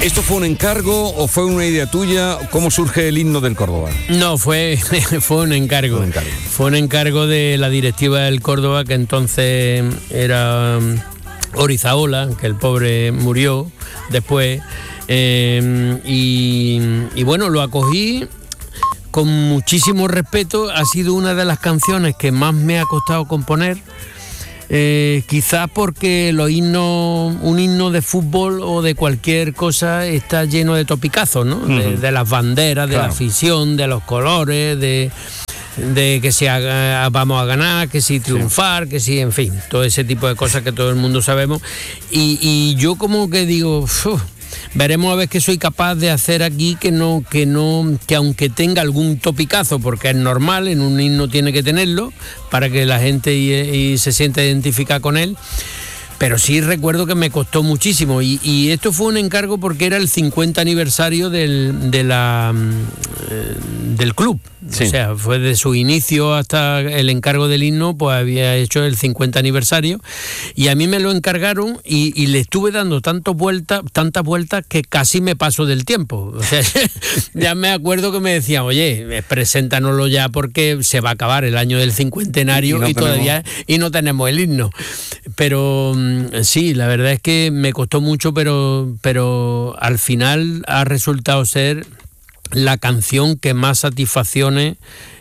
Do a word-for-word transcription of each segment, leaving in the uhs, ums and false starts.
¿Esto fue un encargo o fue una idea tuya? ¿Cómo surge el himno del Córdoba? No, fue, fue un encargo. Un encargo. Fue un encargo de la directiva del Córdoba, que entonces era Orizaola, que el pobre murió después. Eh, y, y bueno, lo acogí con muchísimo respeto. Ha sido una de las canciones que más me ha costado componer. Eh, quizás porque los himnos, un himno de fútbol o de cualquier cosa está lleno de topicazos, ¿no? Uh-huh. De, de las banderas, de claro. la afición, de los colores, de, de que si haga, vamos a ganar, que si triunfar, sí. que si, en fin, todo ese tipo de cosas que todo el mundo sabemos. Y, y yo como que digo, uf, veremos a ver qué soy capaz de hacer aquí, que no, que no, que aunque tenga algún topicazo, porque es normal, en un himno tiene que tenerlo, para que la gente y, y se sienta identificada con él. Pero sí recuerdo que me costó muchísimo y, y esto fue un encargo porque era el cincuenta aniversario del, de la, eh, del club. Sí. O sea, fue de su inicio hasta el encargo del himno, pues había hecho el cincuenta aniversario y a mí me lo encargaron y, y le estuve dando tantas vueltas, tantas vueltas que casi me paso del tiempo. O sea, ya me acuerdo que me decían, oye, preséntanoslo ya porque se va a acabar el año del cincuentenario y, no y todavía y no tenemos el himno. Pero sí, la verdad es que me costó mucho, pero, pero al final ha resultado ser la canción que más satisfacciones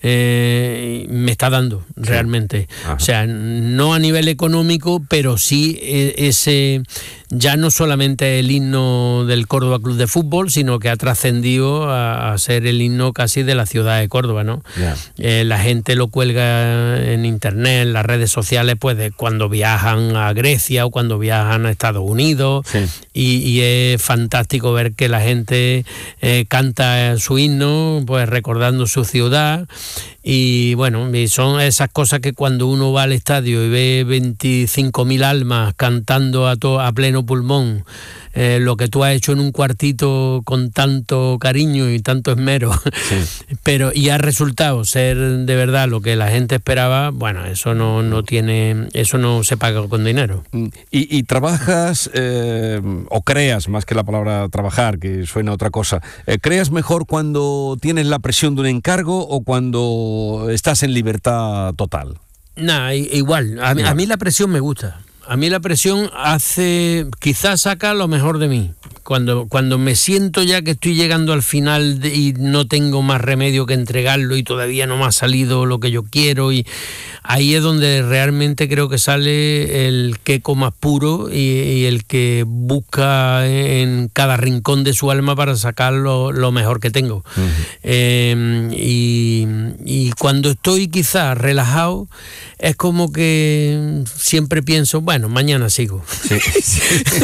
eh, me está dando realmente. Sí. O sea, no a nivel económico, pero sí ese, ya no solamente el himno del Córdoba Club de Fútbol, sino que ha trascendido a, a ser el himno casi de la ciudad de Córdoba, ¿no? Yeah. Eh, la gente lo cuelga en internet, en las redes sociales, pues de cuando viajan a Grecia o cuando viajan a Estados Unidos. Sí. Y, y es fantástico ver que la gente eh, canta su himno, pues recordando su ciudad. Y bueno, y son esas cosas que cuando uno va al estadio y ve veinticinco mil almas cantando a, to, a pleno pulmón eh, lo que tú has hecho en un cuartito con tanto cariño y tanto esmero, sí. pero y ha resultado ser de verdad lo que la gente esperaba, bueno, eso no, no tiene, eso no se paga con dinero. Y, y trabajas eh, o creas, más que la palabra trabajar, que suena otra cosa, eh, ¿creas mejor cuando tienes la presión de un encargo o cuando estás en libertad total? Nah, igual, a mí, a mí la presión me gusta. A mí la presión hace, quizás saca lo mejor de mí. Cuando, cuando me siento ya que estoy llegando al final de, y no tengo más remedio que entregarlo y todavía no me ha salido lo que yo quiero, y ahí es donde realmente creo que sale el queco más puro y, y el que busca en cada rincón de su alma para sacar lo, lo mejor que tengo. Uh-huh. Eh, y, y cuando estoy quizás relajado, es como que siempre pienso, bueno, mañana sigo. Sí, sí.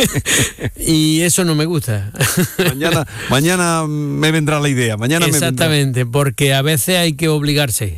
Y eso no me gusta. Mañana, mañana me vendrá la idea. Mañana Exactamente, me vendrá. Porque a veces hay que obligarse.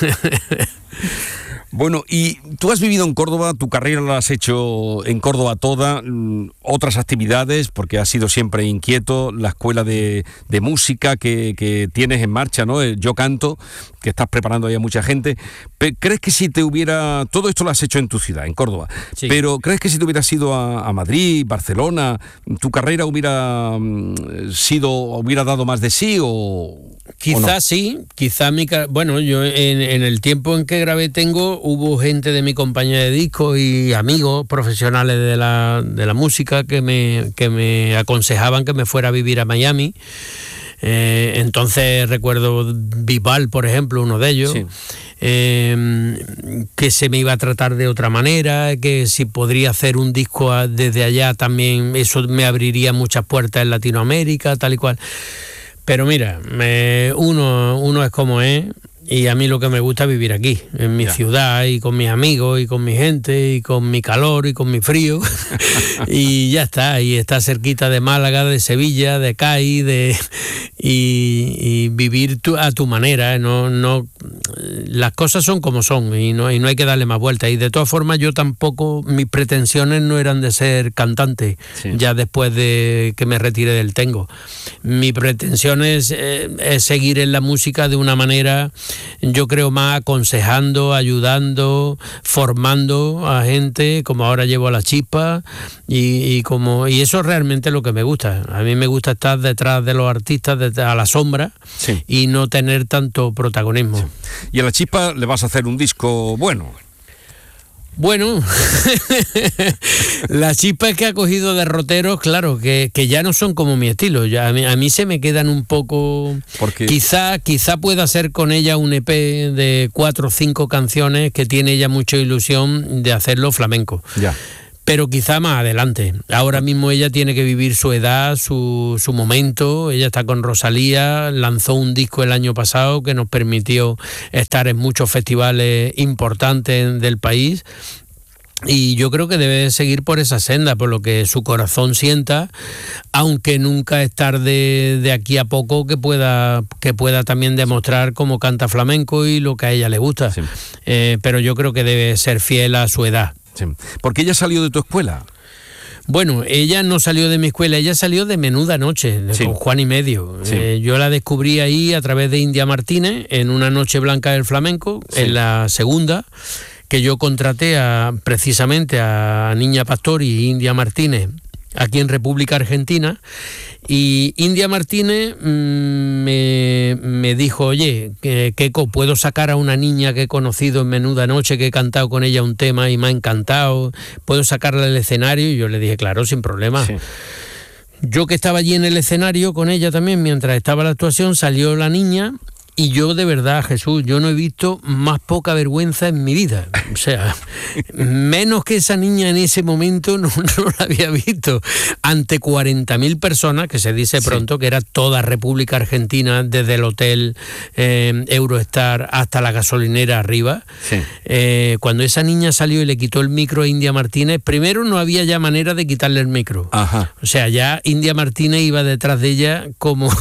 Bueno, y tú has vivido en Córdoba, tu carrera la has hecho en Córdoba toda, otras actividades, porque has sido siempre inquieto, la escuela de, de música que, que tienes en marcha, ¿no? Yo Canto, que estás preparando ahí a mucha gente. ¿Crees que si te hubiera... Todo esto lo has hecho en tu ciudad, en Córdoba, sí. Pero ¿crees que si te hubieras ido a, a Madrid, Barcelona, tu carrera hubiera sido, hubiera dado más de sí o...? Quizás no? sí, quizás mi... Bueno, yo en, en el tiempo en que grabé Tengo, hubo gente de mi compañía de discos y amigos profesionales de la, de la música que me, que me aconsejaban que me fuera a vivir a Miami. Eh, entonces recuerdo Bisbal, por ejemplo, uno de ellos, sí. eh, que se me iba a tratar de otra manera, que si podría hacer un disco desde allá también, eso me abriría muchas puertas en Latinoamérica, tal y cual. Pero mira, me, uno, uno es como es, y a mí lo que me gusta es vivir aquí, en mi ya. ciudad, y con mis amigos, y con mi gente, y con mi calor, y con mi frío, y ya está, y está cerquita de Málaga, de Sevilla, de Cádiz, de, y, y vivir tu, a tu manera, no, no, las cosas son como son, y no, y no hay que darle más vueltas, y de todas formas yo tampoco, mis pretensiones no eran de ser cantante, sí. ya después de que me retiré del Tengo. Mi pretensión es, eh, es seguir en la música de una manera yo creo más aconsejando, ayudando, formando a gente, como ahora llevo a La Chispa, y, y como y eso es realmente lo que me gusta. A mí me gusta estar detrás de los artistas, de, a la sombra, sí, y no tener tanto protagonismo. Sí. Y a La Chispa le vas a hacer un disco bueno. Bueno, La Chispa es que ha cogido derroteros, claro, que, que ya no son como mi estilo. Ya a, mí, a mí se me quedan un poco... Porque... Quizá, quizá pueda hacer con ella un E P de cuatro o cinco canciones que tiene ella mucha ilusión de hacerlo flamenco. Ya. Pero quizá más adelante. Ahora mismo ella tiene que vivir su edad, su, su momento. Ella está con Rosalía, lanzó un disco el año pasado que nos permitió estar en muchos festivales importantes del país. Y yo creo que debe seguir por esa senda, por lo que su corazón sienta, aunque nunca es tarde de aquí a poco que pueda, que pueda también demostrar cómo canta flamenco y lo que a ella le gusta. Sí. Eh, pero yo creo que debe ser fiel a su edad. Sí. ¿Por qué ella salió de tu escuela? Bueno, ella no salió de mi escuela, ella salió de Menuda Noche, sí, con Juan y Medio. Sí. Eh, yo la descubrí ahí a través de India Martínez, en una noche blanca del flamenco, sí, en la segunda, que yo contraté a, precisamente a Niña Pastor y India Martínez, aquí en República Argentina. Y India Martínez mmm, me, me dijo, oye, Keko, ¿puedo sacar a una niña que he conocido en Menuda Noche, que he cantado con ella un tema y me ha encantado? ¿Puedo sacarla al escenario? Y yo le dije, claro, sin problema. Sí. Yo que estaba allí en el escenario con ella también, mientras estaba la actuación, salió la niña. Y yo, de verdad, Jesús, yo no he visto más poca vergüenza en mi vida. O sea, menos que esa niña en ese momento no, no la había visto. Ante cuarenta mil personas, que se dice pronto, sí, que era toda República Argentina, desde el hotel eh, Eurostar hasta la gasolinera arriba. Sí. Eh, cuando esa niña salió y le quitó el micro a India Martínez, primero no había ya manera de quitarle el micro. Ajá. O sea, ya India Martínez iba detrás de ella como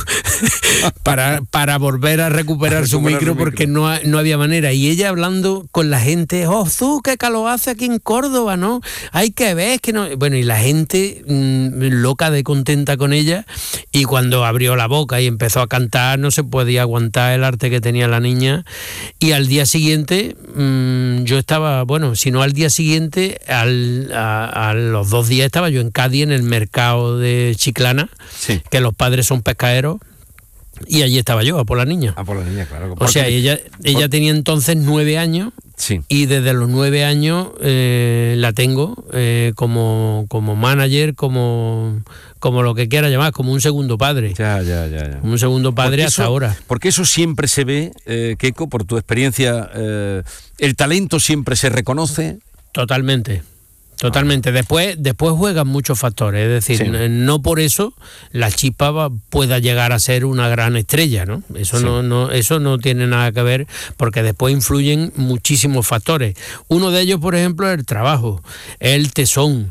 para, para volver a recuperar recuperar su micro, porque no, no había manera. Y ella hablando con la gente, oh, tú, qué calor hace aquí en Córdoba, ¿no? Hay que ver, que no... Bueno, y la gente mmm, loca de contenta con ella, y cuando abrió la boca y empezó a cantar, no se podía aguantar el arte que tenía la niña. Y al día siguiente, mmm, yo estaba, bueno, si no al día siguiente, al, a, a los dos días estaba yo en Cádiz, en el mercado de Chiclana, sí, que los padres son pescaderos. Y allí estaba yo, a por la niña. A por la niña, claro. O sea, ella, ella por... tenía entonces nueve años, sí, y desde los nueve años eh, la tengo eh, como, como manager, como, como lo que quiera llamar, como un segundo padre. Ya, ya, ya. ya. Un segundo padre hasta eso, ahora. Porque eso siempre se ve, eh, Keko, por tu experiencia, eh, el talento siempre se reconoce. Totalmente. Totalmente. Después, después juegan muchos factores, es decir, sí, no por eso La Chispa pueda llegar a ser una gran estrella, ¿no? Eso sí, no, no, eso no tiene nada que ver, porque después influyen muchísimos factores. Uno de ellos, por ejemplo, es el trabajo, el tesón,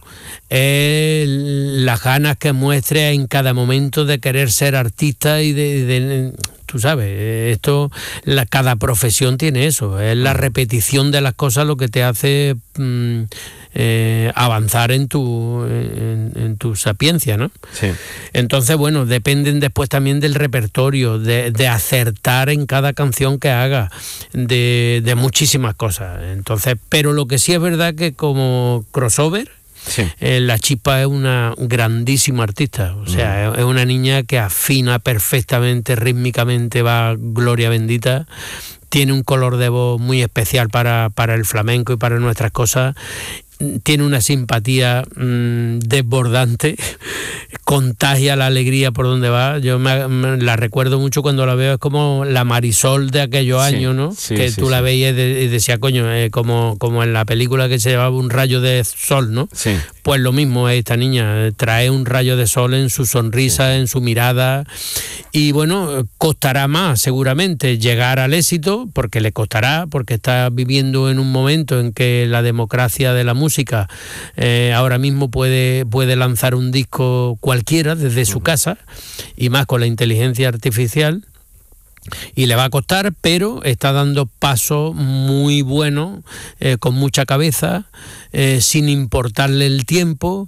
el, las ganas que muestre en cada momento de querer ser artista y de, de tú sabes, esto, la, cada profesión tiene eso, es la repetición de las cosas lo que te hace mmm, eh, avanzar en tu, en, en tu sapiencia, ¿no? Sí. Entonces, bueno, dependen después también del repertorio, de, de acertar en cada canción que haga, de, de muchísimas cosas. Entonces, pero lo que sí es verdad que como crossover, sí, Eh, La Chispa es una grandísima artista, o sea, mm. es una niña que afina perfectamente, rítmicamente, va gloria bendita, tiene un color de voz muy especial para, para el flamenco y para nuestras cosas, tiene una simpatía mmm, desbordante, contagia la alegría por donde va. Yo me, me la recuerdo mucho cuando la veo, es como la Marisol de aquellos sí, años, ¿no? Sí, que sí, tú sí. la veías y, de, y decías, coño, eh, como, como en la película que se llevaba un rayo de sol, ¿no? Sí. Pues lo mismo es esta niña, trae un rayo de sol en su sonrisa, sí, en su mirada, y bueno, costará más seguramente llegar al éxito, porque le costará, porque está viviendo en un momento en que la democracia de la música eh, ahora mismo puede, puede lanzar un disco cualquiera desde su casa, y más con la inteligencia artificial, y le va a costar, pero está dando pasos muy buenos, eh, con mucha cabeza, eh, sin importarle el tiempo,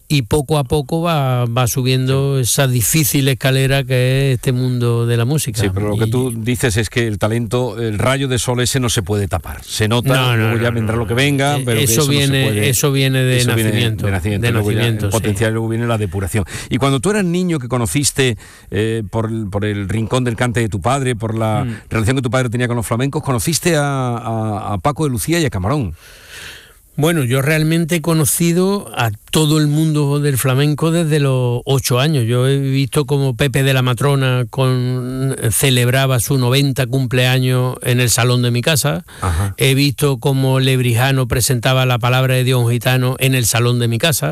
y poco a poco va, va subiendo esa difícil escalera que es este mundo de la música. Sí, pero lo y, que tú dices es que el talento, el rayo de sol ese no se puede tapar. Se nota, no, no, luego no, ya no, vendrá no, lo que venga, eh, pero eso, que eso viene, no se puede, eso viene de eso nacimiento. Viene de nacimiento, de luego nacimiento, ya, en potencial, sí. Luego viene la depuración. Y cuando tú eras niño que conociste eh, por, el, por el rincón del cante de tu padre, por la mm. relación que tu padre tenía con los flamencos, conociste a, a, a Paco de Lucía y a Camarón. Bueno, yo realmente he conocido a todo el mundo del flamenco desde los ocho años. Yo he visto como Pepe de la Matrona con, celebraba su noventa cumpleaños en el salón de mi casa. Ajá. He visto como Lebrijano presentaba la palabra de Dios gitano en el salón de mi casa.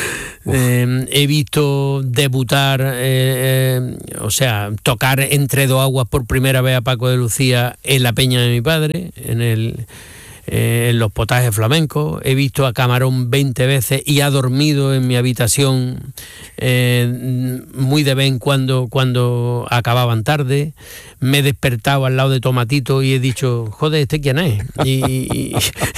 Eh, he visto debutar, eh, eh, o sea, tocar Entre dos aguas por primera vez a Paco de Lucía en la peña de mi padre, en el... Eh, en los potajes flamencos. He visto a Camarón veinte veces y ha dormido en mi habitación eh, muy de vez en cuando cuando acababan tarde. Me he despertado al lado de Tomatito y he dicho, joder, ¿este quién es? Y, y,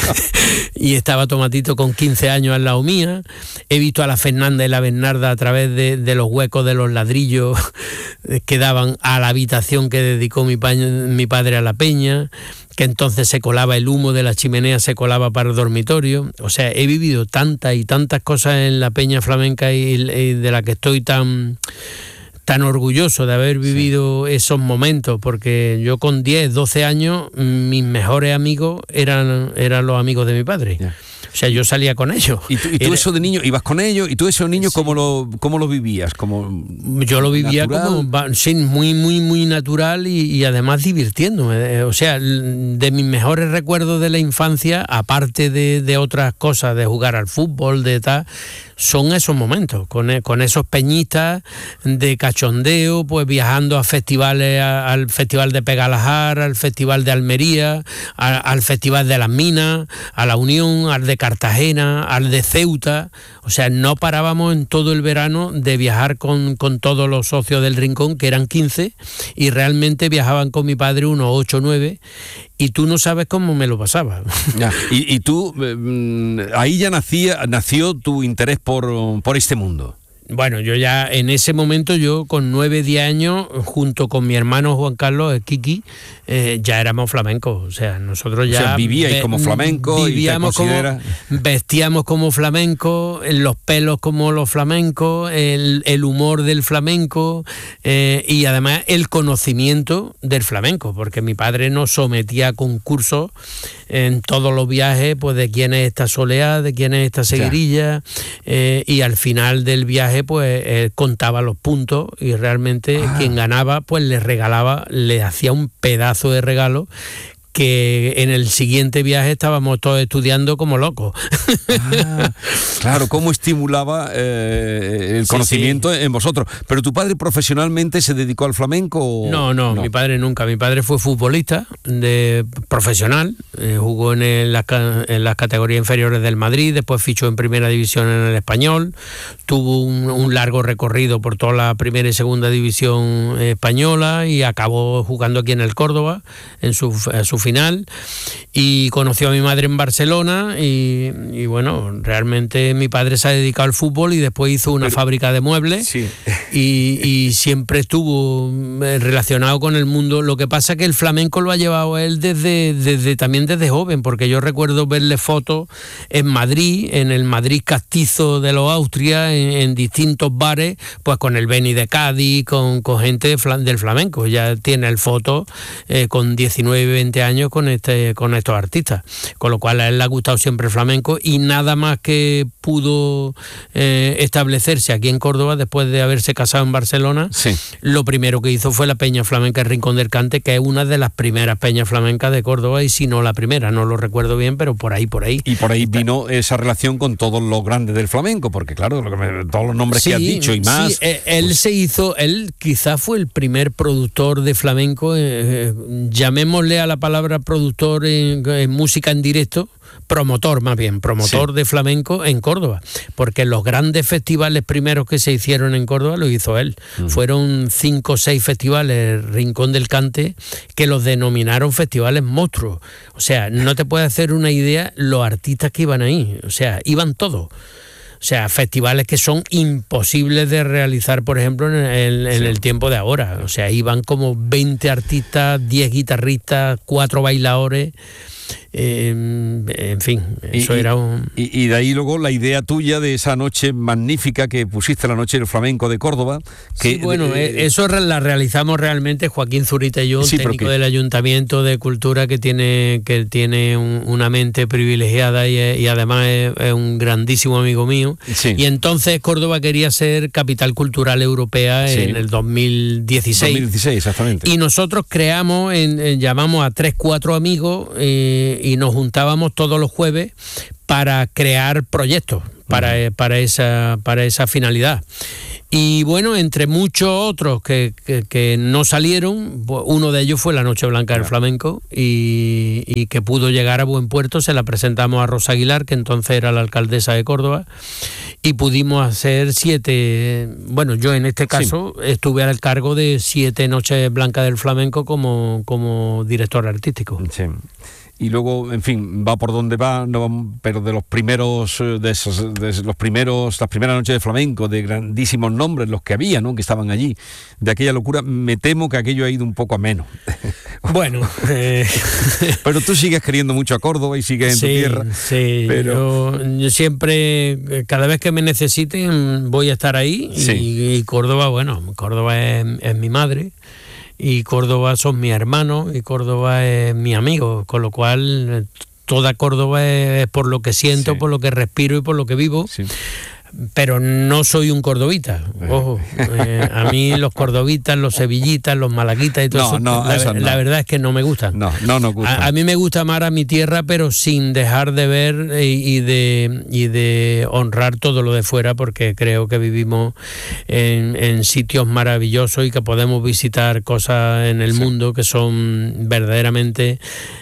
y estaba Tomatito con quince años al lado mía. He visto a la Fernanda y la Bernarda a través de, de los huecos de los ladrillos que daban a la habitación que dedicó mi, pa- mi padre a la peña, que entonces se colaba el humo de la chimenea, se colaba para el dormitorio. O sea, he vivido tantas y tantas cosas en la peña flamenca y, y de la que estoy tan, tan orgulloso de haber vivido sí. esos momentos, porque yo con diez, doce años, mis mejores amigos eran, eran los amigos de mi padre. Yeah. O sea, yo salía con ellos. ¿Y tú, y tú Era... eso de niño, ibas con ellos? ¿Y tú esos niños sí. cómo, lo, cómo lo vivías? ¿Como yo lo vivía natural? como sí, muy, muy, muy natural y, y además divirtiéndome. O sea, de mis mejores recuerdos de la infancia, aparte de, de otras cosas, de jugar al fútbol, de tal, son esos momentos, con, con esos peñistas de cachondeo, pues viajando a festivales, a, al Festival de Pegalajar, al Festival de Almería, a, al Festival de las Minas, a la Unión, al de Cartagena, al de Ceuta. O sea, no parábamos en todo el verano de viajar con, con todos los socios del Rincón, que eran quince, y realmente viajaban con mi padre unos ocho o nueve, y tú no sabes cómo me lo pasaba. Ya. Y, y tú, eh, ahí ya nacía, nació tu interés por, por este mundo. Bueno, yo ya en ese momento, yo con nueve, diez años, junto con mi hermano Juan Carlos, el Kiki, eh, ya éramos flamencos. O sea, nosotros ya... O sea, vivíais como flamenco vivíamos y te considera... como, vestíamos como flamenco, los pelos como los flamencos, el, el humor del flamenco eh, y además el conocimiento del flamenco, porque mi padre nos sometía a concursos en todos los viajes, pues de quién es esta soleá, de quién es esta seguirilla, eh, y al final del viaje pues eh, contaba los puntos y realmente ah. quien ganaba pues le regalaba, le hacía un pedazo de regalo que en el siguiente viaje estábamos todos estudiando como locos. Ah, claro, cómo estimulaba eh, el sí, conocimiento sí. en vosotros. ¿Pero tu padre profesionalmente se dedicó al flamenco? O... No, no, no, mi padre nunca. Mi padre fue futbolista de profesional, eh, jugó en, el, en las categorías inferiores del Madrid, después fichó en primera división en el Español, tuvo un, un largo recorrido por toda la primera y segunda división española y acabó jugando aquí en el Córdoba, en su, en su final, y conoció a mi madre en Barcelona y, y bueno, realmente mi padre se ha dedicado al fútbol y después hizo una Pero, fábrica de muebles sí. y, y siempre estuvo relacionado con el mundo. Lo que pasa es que el flamenco lo ha llevado él desde, desde también desde joven, porque yo recuerdo verle fotos en Madrid, en el Madrid castizo de los Austrias, en, en distintos bares, pues con el Beni de Cádiz, con, con gente de fla, del flamenco. Ya tiene el foto eh, con diecinueve, veinte años con este con estos artistas, con lo cual a él le ha gustado siempre el flamenco y nada más que pudo eh, establecerse aquí en Córdoba después de haberse casado en Barcelona. Sí. Lo primero que hizo fue la Peña Flamenca El Rincón del Cante, que es una de las primeras peñas flamencas de Córdoba, y si no la primera, no lo recuerdo bien, pero por ahí, por ahí. Y por ahí vino esa relación con todos los grandes del flamenco, porque claro, todos los nombres sí, que has dicho y más. Sí, él pues... se hizo, él quizás fue el primer productor de flamenco, eh, llamémosle a la palabra productor en, en música en directo, promotor más bien, promotor sí. de flamenco en Córdoba, porque los grandes festivales primeros que se hicieron en Córdoba lo hizo él. Uh-huh. Fueron cinco o seis festivales Rincón del Cante que los denominaron festivales monstruos. O sea, no te puedes hacer una idea los artistas que iban ahí, o sea, iban todos. O sea, festivales que son imposibles de realizar, por ejemplo, en el, en sí. el tiempo de ahora. O sea, iban como veinte artistas, diez guitarristas, cuatro bailadores. Eh, en fin, eso y, era un... Y, y de ahí luego la idea tuya de esa noche magnífica que pusiste, la noche del flamenco de Córdoba. Que, sí, bueno, eh, eso la realizamos realmente Joaquín Zurita y yo, sí, técnico del Ayuntamiento de Cultura, que tiene, que tiene un, una mente privilegiada y, y además es, es un grandísimo amigo mío. Sí. Y entonces Córdoba quería ser capital cultural europea sí. en el dos mil dieciséis. dos mil dieciséis, exactamente. Y nosotros creamos, en, en, llamamos a tres, cuatro amigos eh, y nos juntábamos todos los jueves para crear proyectos para, uh-huh. para, esa, para esa finalidad. Y bueno, entre muchos otros que, que, que no salieron, uno de ellos fue la Noche Blanca del Flamenco y, y que pudo llegar a buen puerto. Se la presentamos a Rosa Aguilar, que entonces era la alcaldesa de Córdoba, y pudimos hacer siete, bueno, yo en este caso sí. estuve al cargo de siete Noches Blancas del Flamenco como, como director artístico. Sí. Y luego, en fin, va por donde va, no, pero de los primeros, de esos, de los primeros, las primeras noches de flamenco, de grandísimos nombres, los que había, ¿no?, que estaban allí, de aquella locura, me temo que aquello ha ido un poco a menos. Bueno, eh... pero tú sigues queriendo mucho a Córdoba y sigues en sí, tu tierra. Sí, pero... yo, yo siempre, cada vez que me necesiten, voy a estar ahí. Sí. Y, y Córdoba, bueno, Córdoba es, es mi madre. Y Córdoba son mis hermanos y Córdoba es mi amigo, con lo cual toda Córdoba es por lo que siento, sí. por lo que respiro y por lo que vivo. Sí. Pero no soy un cordobita, ojo. Eh, a mí los cordobitas, los sevillitas, los malaguitas y todo no, eso, no, la, eso no. la verdad es que no me gustan. No, no nos gustan. A, a mí me gusta amar a mi tierra, pero sin dejar de ver y, y de y de honrar todo lo de fuera, porque creo que vivimos en, en sitios maravillosos y que podemos visitar cosas en el sí. mundo que son verdaderamente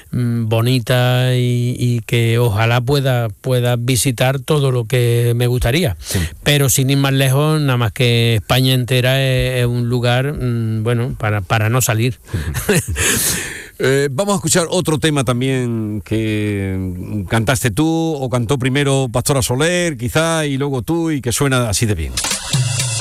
bonita y, y que ojalá pueda, pueda visitar todo lo que me gustaría. Sí. Pero sin ir más lejos, nada más que España entera es, es un lugar, mmm, bueno, para, para no salir. eh, vamos a escuchar otro tema también que cantaste tú, o cantó primero Pastora Soler, quizá, y luego tú, y que suena así de bien.